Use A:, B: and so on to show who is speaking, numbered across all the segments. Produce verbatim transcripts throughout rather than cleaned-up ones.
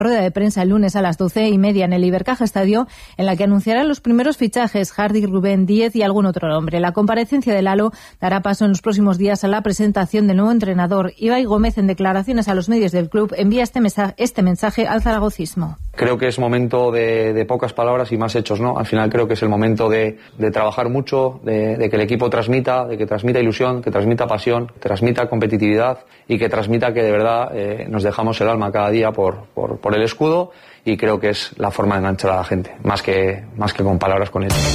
A: rueda de prensa el lunes a las doce y media en el Ibercaja Estadio, en la que anunciarán los primeros fichajes, Hardy, Rubén Díez y algún otro nombre. La comparecencia de Lalo dará paso en los próximos días a la presentación del nuevo entrenador. Ibai Gómez, en declaraciones a los medios del club, envía este mensaje, este mensaje al zaragocismo.
B: Creo que es momento de, de pocas palabras y más hechos, ¿no? Al final creo que es el momento de, de trabajar mucho, de, de que el equipo transmita, de que transmita ilusión, que transmita pasión, que transmita competitividad y que transmita que de verdad eh, nos dejamos el alma cada día por, por, por el escudo, y creo que es la forma de enganchar a la gente, más que, más que con palabras, con hechos.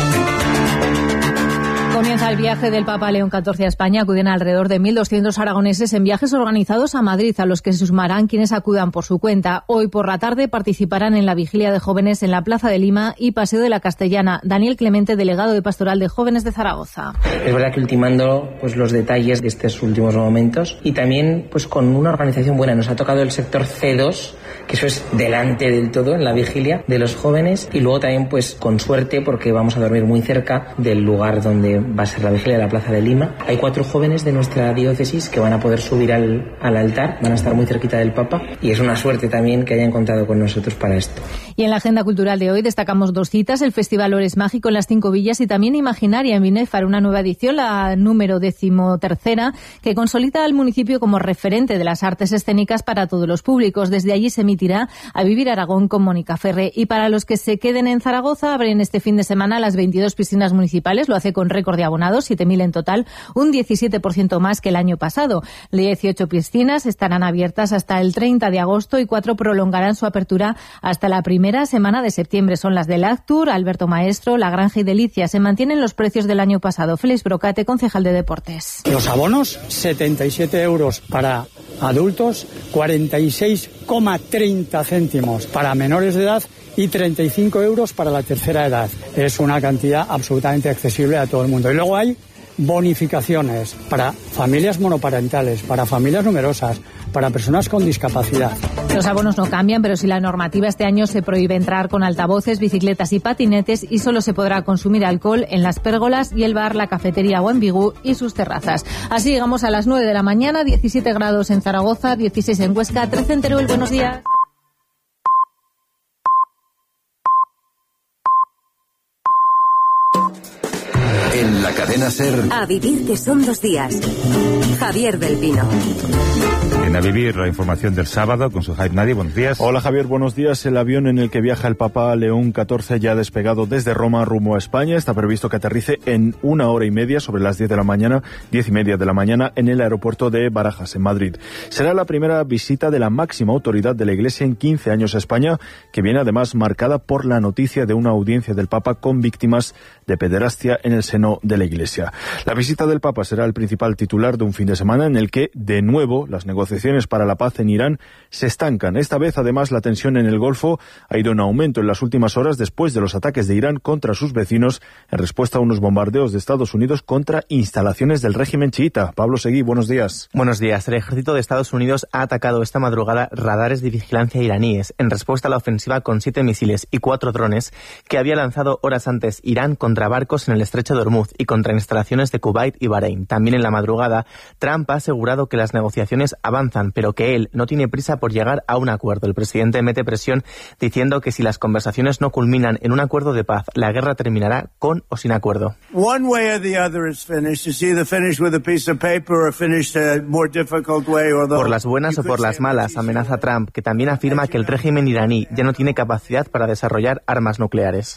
A: Comienza el viaje del Papa León catorce a España. Acuden alrededor de mil doscientos aragoneses en viajes organizados a Madrid, a los que se sumarán quienes acudan por su cuenta. Hoy por la tarde participarán en la vigilia de jóvenes en la Plaza de Lima y Paseo de la Castellana. Daniel Clemente, delegado de Pastoral de Jóvenes de Zaragoza.
C: Es verdad que ultimando pues los detalles de estos últimos momentos, y también pues con una organización buena. Nos ha tocado el sector C dos, que eso es delante del todo en la vigilia de los jóvenes, y luego también pues con suerte, porque vamos a dormir muy cerca del lugar donde va a ser la vigilia de la Plaza de Lima. Hay cuatro jóvenes de nuestra diócesis que van a poder subir al, al altar, van a estar muy cerquita del Papa, y es una suerte también que hayan contado con nosotros para esto.
A: Y en la agenda cultural de hoy destacamos dos citas: el Festival Ores Mágico en las Cinco Villas y también Imaginaria en Binéfar, una nueva edición, la número decimotercera, que consolida al municipio como referente de las artes escénicas para todos los públicos. Desde allí se emitirá A Vivir Aragón con Mónica Ferre. Y para los que se queden en Zaragoza, abren este fin de semana las veintidós piscinas municipales, lo hace con récord de abonados, siete mil en total, un diecisiete por ciento más que el año pasado. dieciocho piscinas estarán abiertas hasta el treinta de agosto y cuatro prolongarán su apertura hasta la primera semana de septiembre. Son las del Actur, Alberto Maestro, La Granja y Delicia. Se mantienen los precios del año pasado. Félix Brocate, concejal de Deportes.
D: Los abonos, setenta y siete euros para adultos, cuarenta y seis coma treinta céntimos para menores de edad y treinta y cinco euros para la tercera edad. Es una cantidad absolutamente accesible a todo el mundo. Y luego hay bonificaciones para familias monoparentales, para familias numerosas, para personas con discapacidad.
A: Los abonos no cambian, pero si la normativa este año se prohíbe entrar con altavoces, bicicletas y patinetes, y solo se podrá consumir alcohol en las pérgolas y el bar, la cafetería o en Bigú y sus terrazas. Así llegamos a las nueve de la mañana, diecisiete grados en Zaragoza, dieciséis en Huesca, trece en Teruel. Buenos días.
E: En la cadena SER.
F: A vivir, que son dos días. Javier del Pino.
G: En A Vivir, la información del sábado con su Jaime Nadie. Buenos días.
H: Hola Javier, buenos días. El avión en el que viaja el Papa León catorce ya ha despegado desde Roma rumbo a España. Está previsto que aterrice en una hora y media, sobre las diez de la mañana, diez y media de la mañana, en el aeropuerto de Barajas, en Madrid. Será la primera visita de la máxima autoridad de la Iglesia en quince años a España, que viene además marcada por la noticia de una audiencia del Papa con víctimas de pederastia en el seno de la Iglesia. La visita del Papa será el principal titular de un fin de semana en el que, de nuevo, las negociaciones para la paz en Irán se estancan. Esta vez, además, la tensión en el Golfo ha ido en aumento en las últimas horas después de los ataques de Irán contra sus vecinos en respuesta a unos bombardeos de Estados Unidos contra instalaciones del régimen chiita. Pablo Seguí, buenos días.
I: Buenos días. El ejército de Estados Unidos ha atacado esta madrugada radares de vigilancia iraníes en respuesta a la ofensiva con siete misiles y cuatro drones que había lanzado horas antes Irán contra barcos en el estrecho de Hormuz y contra instalaciones de Kuwait y Bahrein. También en la madrugada, Trump ha asegurado que las negociaciones avanzan, pero que él no tiene prisa por llegar a un acuerdo. El presidente mete presión diciendo que si las conversaciones no culminan en un acuerdo de paz, la guerra terminará con o sin acuerdo.
J: One way or the other is finished. It's either finished with a piece of paper or finished a more difficult way.
I: Por las buenas o por las malas, amenaza Trump, que también afirma que el régimen iraní ya no tiene capacidad para desarrollar armas nucleares.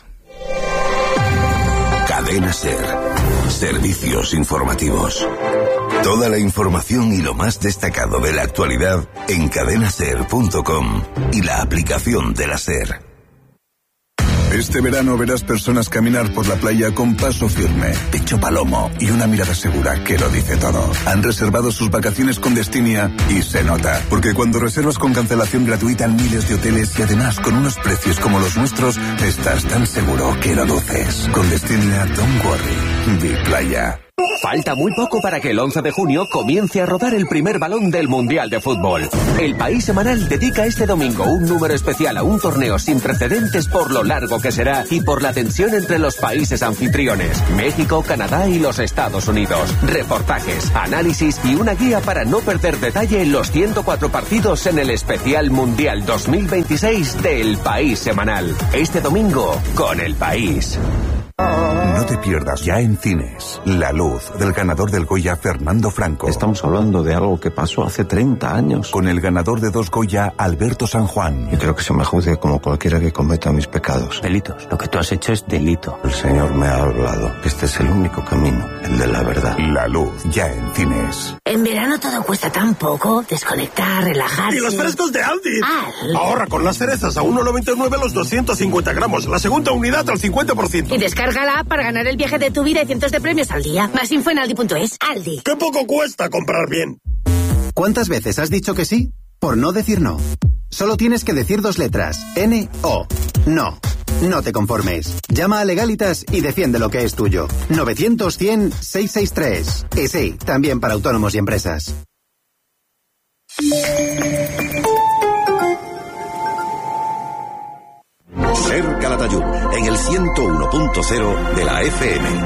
E: Cadena SER. Servicios informativos. Toda la información y lo más destacado de la actualidad en cadena ser punto com y la aplicación de la SER. Este verano verás personas caminar por la playa con paso firme, pecho palomo y una mirada segura que lo dice todo. Han reservado sus vacaciones con Destinia y se nota, porque cuando reservas con cancelación gratuita en miles de hoteles y además con unos precios como los nuestros, estás tan seguro que lo duces. Con Destinia, don't worry. Biplaya.
K: Falta muy poco para que el once de junio comience a rodar el primer balón del Mundial de Fútbol. El País Semanal dedica este domingo un número especial a un torneo sin precedentes por lo largo que será y por la tensión entre los países anfitriones, México, Canadá y los Estados Unidos. Reportajes, análisis y una guía para no perder detalle en los ciento cuatro partidos en el especial Mundial dos mil veintiséis del País Semanal. Este domingo con El País.
E: No te pierdas ya en cines La Luz, del ganador del Goya Fernando Franco.
L: Estamos hablando de algo que pasó hace treinta años.
E: Con el ganador de dos Goya, Alberto San Juan.
L: Yo creo que se me juzgue como cualquiera que cometa mis pecados.
M: Delitos. Lo que tú has hecho es delito.
L: El Señor me ha hablado. Este es el único camino, el de la verdad.
E: La Luz, ya en cines.
N: En verano todo cuesta tan poco. Desconectar, relajarse.
O: ¡Y los frescos de Aldi!
N: Aldi.
O: Ahorra con las cerezas a uno noventa y nueve los doscientos cincuenta gramos. La segunda unidad al cincuenta por ciento.
N: Y descarga la app para ganar el viaje de tu vida y cientos de premios al día. Más info en aldi punto es. Aldi.
O: ¡Qué poco cuesta comprar bien!
P: ¿Cuántas veces has dicho que sí por no decir no? Solo tienes que decir dos letras. N O. No. No te conformes. Llama a Legalitas y defiende lo que es tuyo. novecientos cien seiscientos sesenta y tres. Y sí, también para autónomos y empresas.
Q: Ser Calatayud, en el ciento uno punto cero de la F M.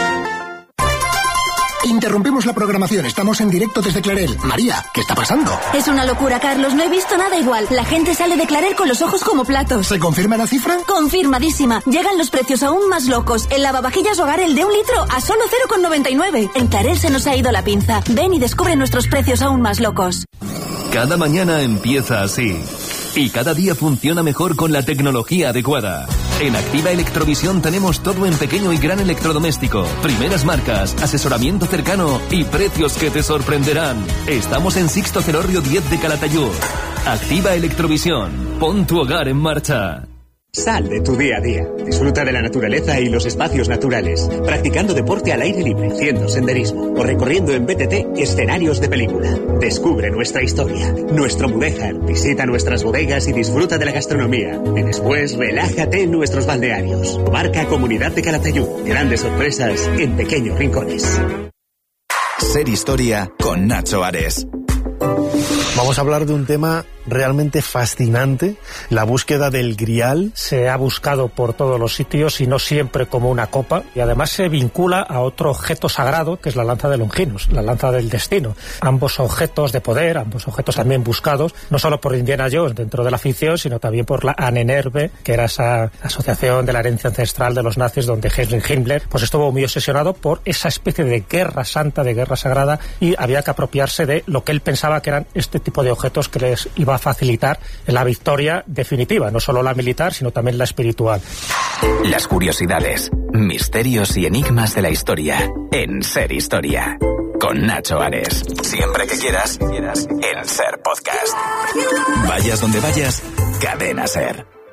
R: Interrumpimos la programación, estamos en directo desde Clarel. María, ¿qué está pasando?
S: Es una locura, Carlos, no he visto nada igual. La gente sale de Clarel con los ojos como platos.
R: ¿Se confirma la cifra?
S: Confirmadísima. Llegan los precios aún más locos. El lavavajillas Hogar, el de un litro, a solo cero coma noventa y nueve. En Clarel se nos ha ido la pinza. Ven y descubre nuestros precios aún más locos.
T: Cada mañana empieza así. Y cada día funciona mejor con la tecnología adecuada. En Activa Electrovisión tenemos todo en pequeño y gran electrodoméstico, primeras marcas, asesoramiento cercano y precios que te sorprenderán. Estamos en Sixto Celorrio diez de Calatayud. Activa Electrovisión. Pon tu hogar en marcha.
U: Sal de tu día a día. Disfruta de la naturaleza y los espacios naturales, practicando deporte al aire libre, haciendo senderismo o recorriendo en B T T escenarios de película. Descubre nuestra historia, nuestro Mudéjar, visita nuestras bodegas y disfruta de la gastronomía. Y después relájate en nuestros balnearios. Marca Comunidad de Calatayud. Grandes sorpresas en pequeños rincones.
V: Ser Historia con Nacho Ares.
W: Vamos a hablar de un tema realmente fascinante, la búsqueda del Grial.
X: Se ha buscado por todos los sitios y no siempre como una copa, y además se vincula a otro objeto sagrado que es la lanza de Longinus, la lanza del destino. Ambos objetos de poder, ambos objetos también buscados, no solo por Indiana Jones dentro de la ficción, sino también por la Ahnenerbe, que era esa asociación de la herencia ancestral de los nazis, donde Heinrich Himmler pues estuvo muy obsesionado por esa especie de guerra santa, de guerra sagrada, y había que apropiarse de lo que él pensaba que eran este tipo de objetos que les iba a facilitar la victoria definitiva, no solo la militar, sino también la espiritual.
V: Las curiosidades, misterios y enigmas de la historia en Ser Historia. Con Nacho Ares. Siempre que quieras, en Ser Podcast. Vayas donde vayas, Cadena Ser.